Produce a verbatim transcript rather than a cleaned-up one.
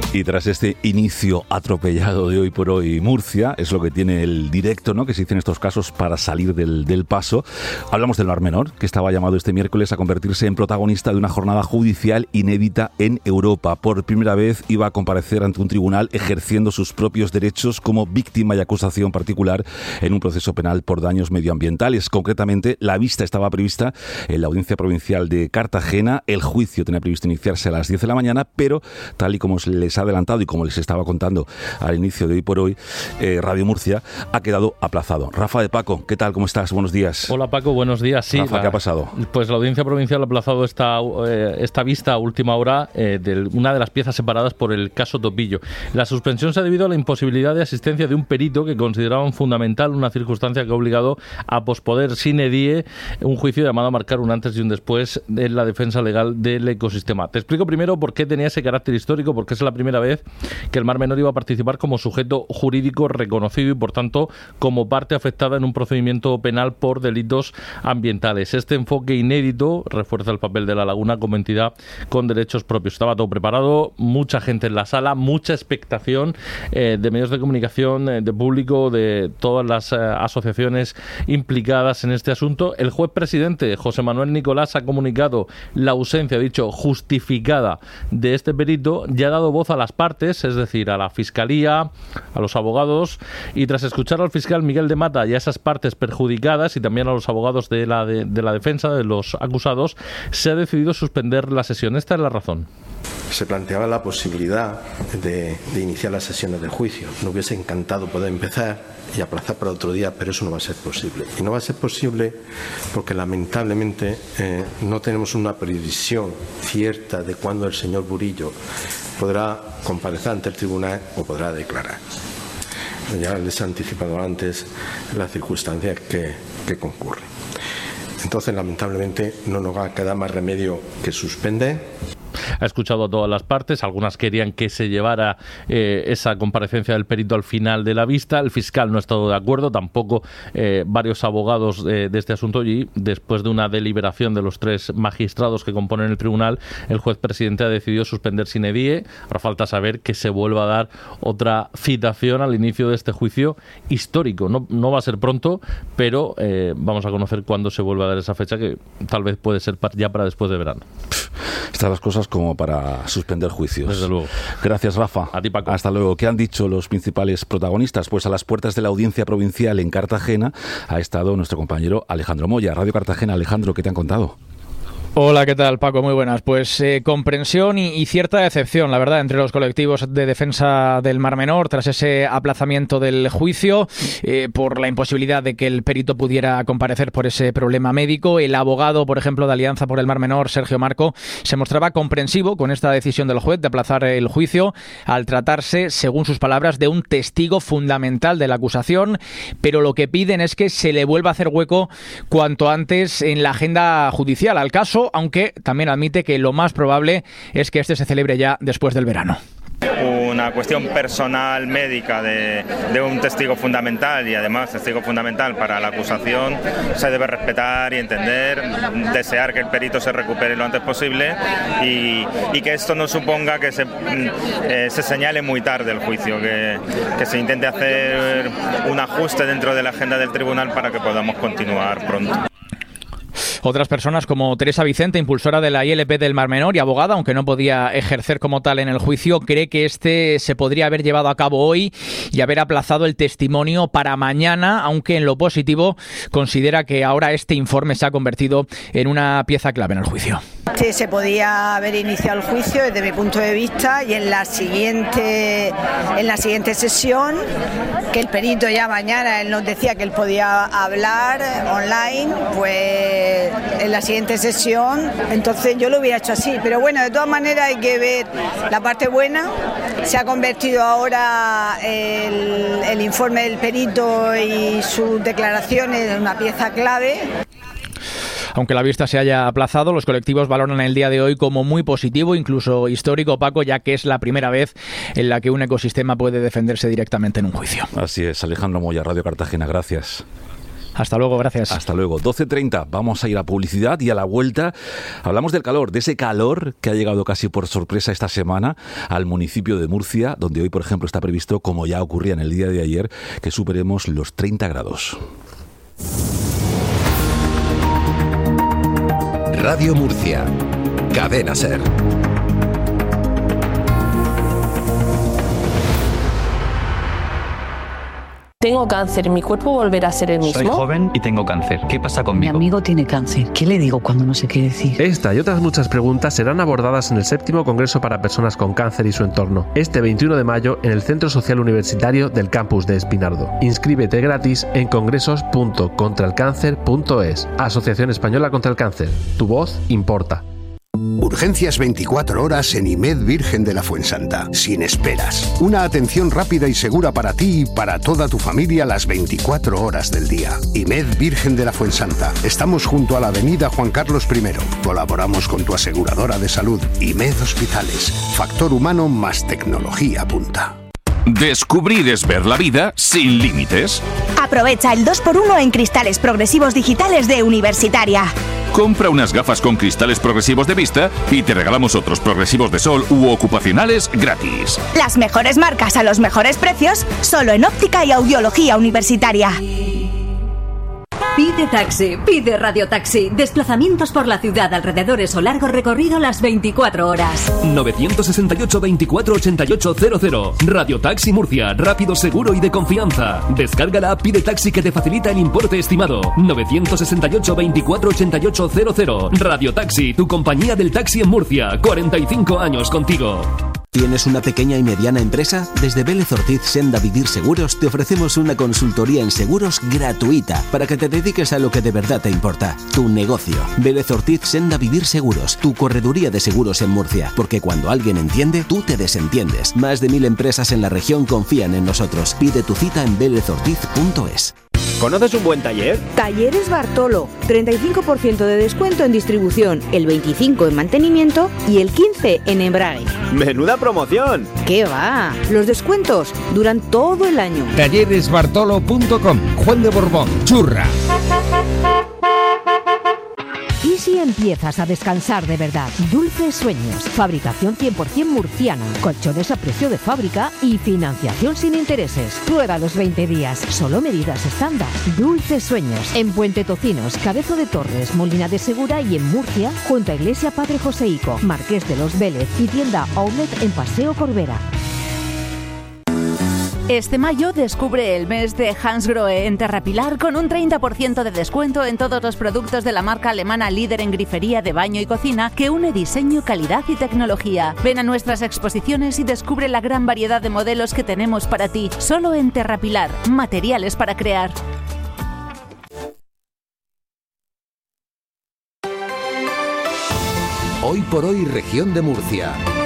Y tras este inicio atropellado de Hoy por Hoy Murcia, es lo que tiene el directo, ¿no?, que se dice en estos casos para salir del, del paso. Hablamos del Mar Menor, que estaba llamado este miércoles a convertirse en protagonista de una jornada judicial inédita en Europa. Por primera vez iba a comparecer ante un tribunal ejerciendo sus propios derechos como víctima y acusación particular en un proceso penal por daños medioambientales. Concretamente, la vista estaba prevista en la Audiencia Provincial de Cartagena. El juicio tenía previsto iniciarse a las diez de la mañana, pero tal y como les ha adelantado y como les estaba contando al inicio de Hoy por Hoy, eh, Radio Murcia, ha quedado aplazado. Rafa de Paco, ¿qué tal? ¿Cómo estás? Buenos días. Hola Paco, buenos días. Sí, Rafa, la, ¿qué ha pasado? Pues la Audiencia Provincial ha aplazado esta, eh, esta vista a última hora eh, de una de las piezas separadas por el caso Topillo. La suspensión se ha debido a la imposibilidad de asistencia de un perito que consideraban fundamental, una circunstancia que ha obligado a posponer sine die un juicio llamado a marcar un antes y un después en la defensa legal del ecosistema. Te explico primero por qué tenía ese carácter histórico, porque es la primera vez que el Mar Menor iba a participar como sujeto jurídico reconocido y, por tanto, como parte afectada en un procedimiento penal por delitos ambientales. Este enfoque inédito refuerza el papel de La Laguna como entidad con derechos propios. Estaba todo preparado, mucha gente en la sala, mucha expectación eh, de medios de comunicación, eh, de público, de todas las eh, asociaciones implicadas en este asunto. El juez presidente, José Manuel Nicolás, ha comunicado la ausencia, ha dicho, justificada de este perito, ya ha dado voz a las partes, es decir, a la Fiscalía, a los abogados, y tras escuchar al fiscal Miguel de Mata y a esas partes perjudicadas y también a los abogados de la, de, de la defensa, de los acusados, se ha decidido suspender la sesión. Esta es la razón. Se planteaba la posibilidad de, de iniciar las sesiones de juicio. Nos hubiese encantado poder empezar y aplazar para otro día, pero eso no va a ser posible. Y no va a ser posible porque lamentablemente eh, no tenemos una previsión cierta de cuándo el señor Burillo podrá comparecer ante el tribunal o podrá declarar. Ya les he anticipado antes las circunstancias que, que concurren. Entonces, lamentablemente, no nos va a quedar más remedio que suspender. Ha escuchado a todas las partes, algunas querían que se llevara eh, esa comparecencia del perito al final de la vista. El fiscal no ha estado de acuerdo, tampoco eh, varios abogados de, de este asunto, y después de una deliberación de los tres magistrados que componen el tribunal, el juez presidente ha decidido suspender sine die. Ahora falta saber que se vuelva a dar otra citación al inicio de este juicio histórico. No, no va a ser pronto, pero eh, vamos a conocer cuándo se vuelve a dar esa fecha, que tal vez puede ser ya para después de verano. Están las cosas como para suspender juicios. Desde luego. Gracias, Rafa. A ti, Paco. Hasta luego. ¿Qué han dicho los principales protagonistas? Pues a las puertas de la Audiencia Provincial en Cartagena ha estado nuestro compañero Alejandro Moya. Radio Cartagena. Alejandro, ¿qué te han contado? Hola, ¿qué tal, Paco? Muy buenas. Pues eh, comprensión y, y cierta decepción, la verdad, entre los colectivos de defensa del Mar Menor tras ese aplazamiento del juicio eh, por la imposibilidad de que el perito pudiera comparecer por ese problema médico. El abogado, por ejemplo, de Alianza por el Mar Menor, Sergio Marco, se mostraba comprensivo con esta decisión del juez de aplazar el juicio al tratarse, según sus palabras, de un testigo fundamental de la acusación, pero lo que piden es que se le vuelva a hacer hueco cuanto antes en la agenda judicial al caso, aunque también admite que lo más probable es que este se celebre ya después del verano. Una cuestión personal médica de, de un testigo fundamental, y además testigo fundamental para la acusación, se debe respetar y entender, desear que el perito se recupere lo antes posible y, y que esto no suponga que se, eh, se señale muy tarde el juicio, que, que se intente hacer un ajuste dentro de la agenda del tribunal para que podamos continuar pronto. Otras personas como Teresa Vicente, impulsora de la I L P del Mar Menor y abogada, aunque no podía ejercer como tal en el juicio, cree que este se podría haber llevado a cabo hoy y haber aplazado el testimonio para mañana, aunque en lo positivo considera que ahora este informe se ha convertido en una pieza clave en el juicio. Sí, se podía haber iniciado el juicio desde mi punto de vista, y en la siguiente en la siguiente sesión, que el perito ya mañana él nos decía que él podía hablar online, pues en la siguiente sesión, entonces yo lo hubiera hecho así. Pero bueno, de todas maneras hay que ver la parte buena. Se ha convertido ahora el, el informe del perito y sus declaraciones en una pieza clave. Aunque la vista se haya aplazado, los colectivos valoran el día de hoy como muy positivo, incluso histórico, Paco, ya que es la primera vez en la que un ecosistema puede defenderse directamente en un juicio. Así es, Alejandro Moya, Radio Cartagena, gracias. Hasta luego, gracias. Hasta luego. doce treinta, vamos a ir a publicidad y a la vuelta hablamos del calor, de ese calor que ha llegado casi por sorpresa esta semana al municipio de Murcia, donde hoy, por ejemplo, está previsto, como ya ocurría en el día de ayer, que superemos los treinta grados. Radio Murcia, Cadena SER. Tengo cáncer, ¿mi cuerpo volverá a ser el mismo? Soy joven y tengo cáncer. ¿Qué pasa conmigo? Mi amigo tiene cáncer. ¿Qué le digo cuando no sé qué decir? Esta y otras muchas preguntas serán abordadas en el séptimo Congreso para Personas con Cáncer y su entorno, este veintiuno de mayo en el Centro Social Universitario del Campus de Espinardo. Inscríbete gratis en congresos punto contra el cáncer punto es. Asociación Española contra el Cáncer. Tu voz importa. Urgencias veinticuatro horas en IMED Virgen de la Fuensanta, sin esperas. Una atención rápida y segura para ti y para toda tu familia las veinticuatro horas del día. IMED Virgen de la Fuensanta. Estamos junto a la avenida Juan Carlos primero. Colaboramos con tu aseguradora de salud, IMED Hospitales. Factor humano más tecnología punta. Descubrir es ver la vida sin límites. Aprovecha el dos por uno en cristales progresivos digitales de Universitaria. Compra unas gafas con cristales progresivos de vista y te regalamos otros progresivos de sol u ocupacionales gratis. Las mejores marcas a los mejores precios, solo en óptica y audiología universitaria. Pide taxi, pide radiotaxi. Desplazamientos por la ciudad, alrededores o largo recorrido las veinticuatro horas. nueve seis ocho, veinticuatro ochenta y ocho cero cero. Radiotaxi Murcia, rápido, seguro y de confianza. Descarga la app Pide Taxi que te facilita el importe estimado. nueve seis ocho, veinticuatro ochenta y ocho cero cero. Radiotaxi, tu compañía del taxi en Murcia. cuarenta y cinco años contigo. ¿Tienes una pequeña y mediana empresa? Desde Vélez Ortiz Senda Vivir Seguros te ofrecemos una consultoría en seguros gratuita para que te dediques a lo que de verdad te importa, tu negocio. Vélez Ortiz Senda Vivir Seguros, tu correduría de seguros en Murcia, porque cuando alguien entiende, tú te desentiendes. Más de mil empresas en la región confían en nosotros. Pide tu cita en vélez ortiz punto es. ¿Conoces un buen taller? Talleres Bartolo, treinta y cinco por ciento de descuento en distribución, el veinticinco por ciento en mantenimiento y el quince por ciento en embrague. ¡Menuda promoción! ¿Qué va? Los descuentos duran todo el año. talleres bartolo punto com, Juan de Borbón, Churra. ¿Y si empiezas a descansar de verdad? Dulces Sueños, fabricación cien por ciento murciana, colchones a precio de fábrica y financiación sin intereses. Prueba los veinte días, solo medidas estándar. Dulces Sueños, en Puente Tocinos, Cabezo de Torres, Molina de Segura y en Murcia, junto a Iglesia Padre Joseico, Marqués de los Vélez y tienda Outlet en Paseo Corbera. Este mayo descubre el mes de Hansgrohe en Terrapilar con un treinta por ciento de descuento en todos los productos de la marca alemana líder en grifería de baño y cocina que une diseño, calidad y tecnología. Ven a nuestras exposiciones y descubre la gran variedad de modelos que tenemos para ti. Solo en Terrapilar, materiales para crear. Hoy por hoy, región de Murcia.